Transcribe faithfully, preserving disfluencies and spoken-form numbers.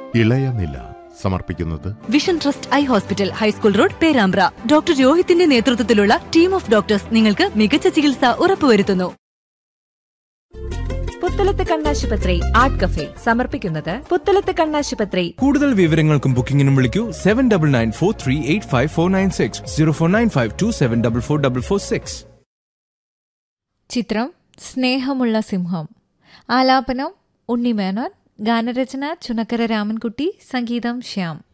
ഇളയനില സമർപ്പിക്കുന്നത് vision trust eye hospital, high school road, Perambra. Doctor രോഹിത്തിന്റെ നേതൃത്വത്തിലുള്ള team of doctors നിങ്ങൾക്ക് മികച്ച ചികിത്സ ഉറപ്പുവരുത്തുന്നു. പുത്തലത്ത് കണ്ണാശുപത്രി ആർട്ട് കഫേ സമർപ്പിക്കുന്നത് പുത്തലത്ത് കണ്ണാശുപത്രി. കൂടുതൽ വിവരങ്ങൾക്കും ബുക്കിംഗിനും വിളിക്കൂ seven double nine four three eight five four nine six zero four nine five to seven double four double four six. ചിത്രം സ്നേഹമുള്ള സിംഹം. ആലാപനം ഉണ്ണിമേനോൻ. ഗാനരചന ചുനക്കര രാമൻകുട്ടി. സംഗീതം ശ്യാം.